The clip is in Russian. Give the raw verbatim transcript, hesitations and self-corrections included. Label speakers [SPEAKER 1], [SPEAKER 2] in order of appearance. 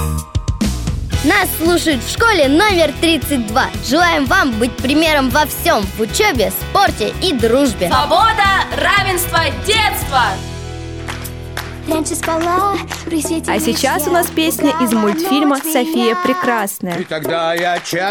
[SPEAKER 1] Нас слушают в школе номер тридцать два. Желаем вам быть примером во всем: в учебе, спорте и дружбе.
[SPEAKER 2] Свобода, равенство, детство!
[SPEAKER 3] Раньше спала при свете.
[SPEAKER 4] А сейчас у нас песня из мультфильма «София Прекрасная».
[SPEAKER 5] И тогда я